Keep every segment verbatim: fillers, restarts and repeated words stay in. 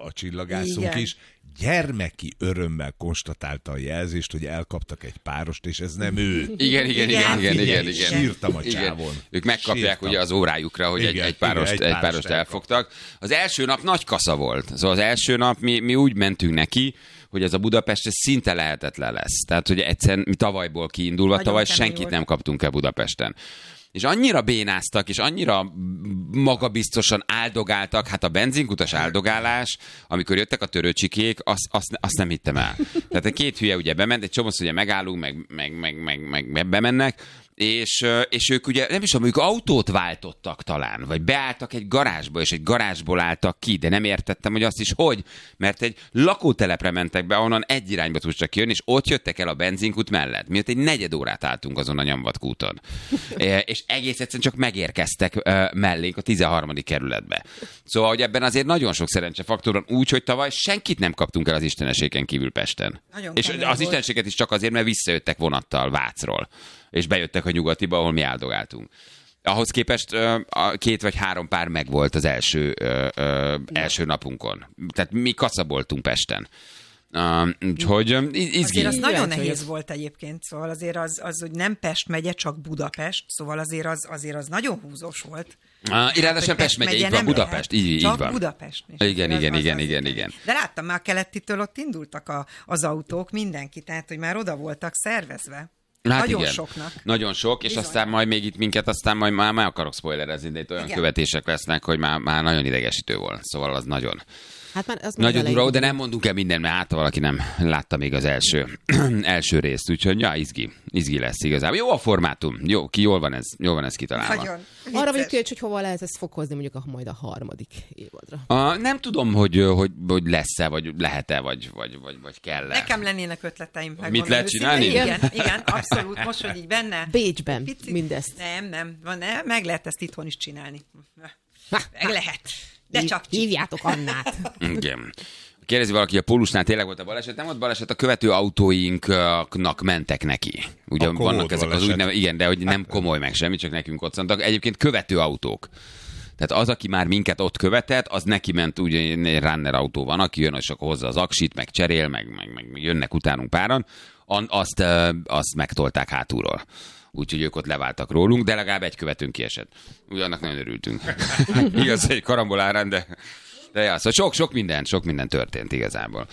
a csillagászunk Igen. is, gyermeki örömmel konstatálta a jelzést, hogy elkaptak egy párost, és ez nem ő. Igen, igen, igen, igen, igen, igen. Sírtam a Igen. csávon. Ők megkapják Sírtam. ugye az órájukra, hogy Igen, egy, egy párost, igen, egy egy párost párost elfogtak. Az első nap nagy kasza volt. Szóval az első nap mi, mi úgy mentünk neki, hogy ez a Budapest ez szinte lehetetlen lesz. Tehát, hogy egyszerűen mi tavalyból kiindulva, Nagyon tavaly kemény senkit volt. nem kaptunk el Budapesten. És annyira bénáztak, és annyira magabiztosan áldogáltak, hát a benzinkutas áldogálás, amikor jöttek a törőcsikék, azt, azt, azt nem hittem el. Tehát a két hülye ugye bement, egy csomószor ugye megállunk, meg, meg, meg, meg, meg bemennek, és, és ők ugye, nem is tudom, ők autót váltottak talán, vagy beálltak egy garázsba, és egy garázsból álltak ki, de nem értettem, hogy azt is hogy, mert egy lakótelepre mentek be, ahonnan egy irányba tudtak kijönni, és ott jöttek el a benzinkút mellett. Miatt egy negyed órát álltunk azon a Nyomvatkúton. e, és egész egyszerűen csak megérkeztek e, mellénk a tizenharmadik kerületbe. Szóval, hogy ebben azért nagyon sok szerencsefaktor van, úgy, hogy tavaly senkit nem kaptunk el az isteneségen kívül Pesten. Nagyon És kemény az volt. isteneséget is csak azért, mert visszajöttek vonattal Vácról, és bejöttek a Nyugatiba, ahol mi áldogáltunk. Ahhoz képest ö, a két vagy három pár megvolt az első, ö, ö, első napunkon. Tehát mi kaszaboltunk Pesten. Uh, úgyhogy ö, izgi. Azért az nagyon Kíváncsi nehéz vagyok. volt egyébként, szóval azért az, az, hogy nem Pest megye, csak Budapest, szóval azért az, azért az nagyon húzós volt. Uh, Irányosan Pest megye, így van, nem Budapest, lehet, így, így csak van. Budapest. És Igen, azért igen, az- igen, az- igen, az- igen. De láttam már a Kelettitől, ott indultak a, az autók, mindenki, tehát hogy már oda voltak szervezve. Hát Nagyon igen. soknak. Nagyon sok, és Bizony. aztán majd még itt minket, aztán majd már, már akarok spoilerezni, de itt olyan Igen. követések lesznek, hogy már, már nagyon idegesítő volt. Szóval az nagyon, Hát már az még nagyon elején durva, de volt. nem mondunk el mindent, mert hát valaki nem látta még az első, első részt, úgyhogy ja, izgi, izgi lesz igazából. Jó a formátum, jó, ki, jól van ez, jól van ez kitalálva. Nagyon Arra vicces. vagyok kíváncsi, hogy hova lehet ezt fokozni mondjuk a, majd a harmadik évadra. Uh, nem tudom, hogy, hogy, hogy lesz-e, vagy lehet-e, vagy, vagy, vagy, vagy kell-e. Nekem lennének ötleteim. megmondom Mit lehet őszintén. csinálni? Igen, igen, abszolút. Most, hogy így benne. Bécsben Picit- mindezt. Nem, nem, van, nem, meg lehet ezt itthon is csinálni. Ha, Meg lehet. De hív- csak Hívjátok Annát. Igen. Kérdezi valaki, a Pólusnál tényleg volt a baleset? Nem volt baleset, a követő autóinknak mentek neki. Ugye Akkor vannak volt ezek az baleset. úgynevezett, igen, de hogy nem komoly meg semmi, csak nekünk ott szantak. Egyébként követő autók. Tehát az, aki már minket ott követett, az neki ment, ugye egy runner autó van, aki jön, és akkor hozza az aksit, meg cserél, meg, meg, meg jönnek utánunk páran, An, azt, ö, azt megtolták hátulról. Úgyhogy ők ott leváltak rólunk, de legalább egy követőnk kiesett. Ugye annak nagyon örültünk. Igaz, hogy karambol árán, de, de ja, szóval sok, sok minden, sok minden történt igazából.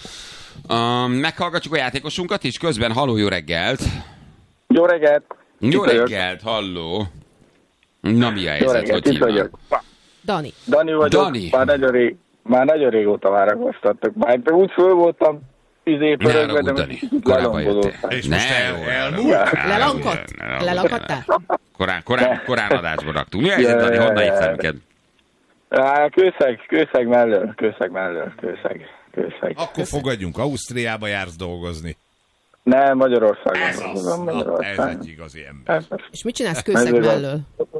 Um, meghallgatjuk a játékosunkat is, közben halló, jó reggelt! Jó reggelt! Jó Itt vagyok. reggelt, halló! Na, mi a Jó helyzet, reggelt, hogy itt hívnak? vagyok. Dani. Dani vagyok, Dani. Már, nagyon rég, már nagyon régóta várakoztattak. Már úgy föl voltam, izé Ne pörögve, haragudj, de Dani, most korábban jöttél. lelombolódtam. És Ne, most el, jó, elmúlt? Ja. Lelankott? Ne, ne, Lelakadtál? Korán, korán, korán adásba raktunk. Mi a helyzet, Ja, Dani? ja, Honnan ja. hívsz minket? Á, Kőszeg, kőszeg mellől, kőszeg mellől, kőszeg, kőszeg. Akkor fogadjunk, Ausztriába jársz dolgozni. Nem, Magyarországon. Ez az, dolgozom, na, ez Magyarországon. egy igazi ember. Ez az. És mit csinálsz Kőszeg Mezőgazd- mellől?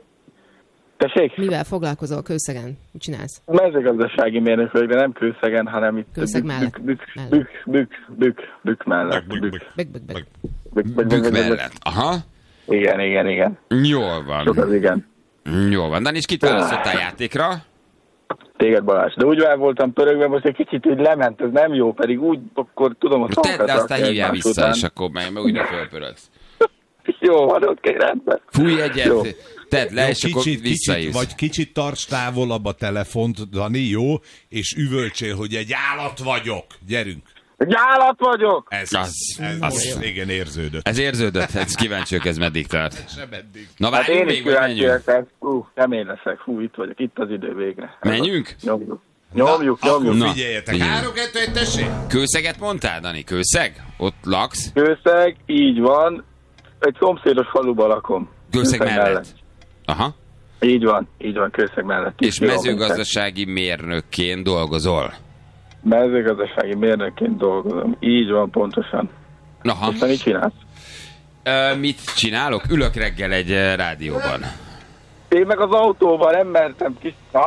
Tessék? Mivel foglalkozol Kőszegen? Mit csinálsz? Mezőgazdasági mérnök vagyok, de nem Kőszegen, hanem itt Kőszeg bük, mellett. bük, Mellett. bük, bük, bük, bük mellett. Bük, bük, bük. Bek, bek, bek. Bük, bük, Bük bük, bük. mellett. Aha. Igen, igen, igen. Jól Sok van. az igen. Jól van. Dani, és kit választottál játékra? Téged, Balázs. De úgy el voltam pörögve, most egy kicsit úgy lement, ez nem jó, pedig úgy, akkor tudom a Tedd, szavakat de aztán rakni hívjál egymás vissza, után. és akkor meg, meg újra fölpörögsz. Jó, van, oké, rendben. Fújj Jó. egyet, tedd le, Jó, és akkor kicsit, kicsit, visszahívsz. vagy kicsit tarts távolabb a telefont, Dani, jó? És üvöltsél, hogy egy állat vagyok. Gyerünk. Egy állat vagyok! Ez, Az- ez, az- ez igen érződött. Ez érződött, ez kíváncsiak, ez meddig tart. Sem eddig. Na Hát várjunk én is még, vagy kíváncsi menjünk? leszek. Hú, kemény leszek. Hú, itt vagyok. Itt az idő végre. Menjünk? Nyomjuk. Nyomjuk, Akkor nyomjuk. Na, figyeljetek. figyelj. Három, kettő, egy, tessék. Kőszeget mondtál, Dani? Kőszeg? Ott laksz? Kőszeg, így van. Egy szomszédos faluban lakom. Kőszeg mellett. Aha. Így van, így van, Kőszeg mellett. És Tíz kilométer. mezőgazdasági mérnökként dolgozol? Mezőgazdasági mérnökként dolgozom. Így van, pontosan. Aha. És te mit csinálsz? Ö, mit csinálok? Ülök reggel egy ö, rádióban. Én meg az autóval nem mertem kis... Ah!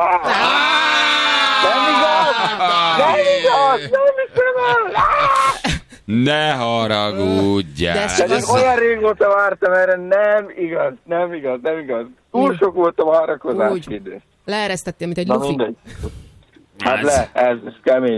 Nem igaz! Nem igaz! Nem igaz! Ah! Ne haragudjál! De ez csak Ez az- olyan régóta vártam erre, nem igaz, nem igaz, nem igaz. Túl sok volt a várakozás Úgy. idő. Leeresztettél, mint egy Na lufi. mindegy. Hát Ez- le, ez, ez kemény.